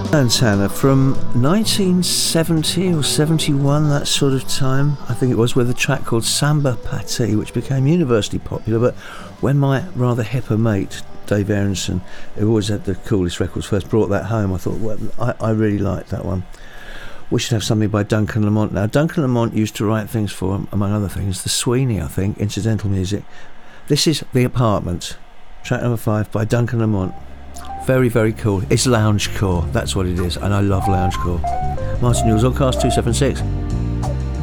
Santana from 1970 or 71, that sort of time, I think it was, with a track called Samba Pati, which became universally popular. But when my rather hipper mate Dave Aronson, who always had the coolest records, first brought that home, I thought, well, I really liked that one. We should have something by Duncan Lamont. Now, Duncan Lamont used to write things for, among other things, the Sweeney, I think, incidental music. This is The Apartment, track number 5 by Duncan Lamont. Very, very cool. It's loungecore, that's what it is, and I love loungecore. Martin Newell's Oddcast 276.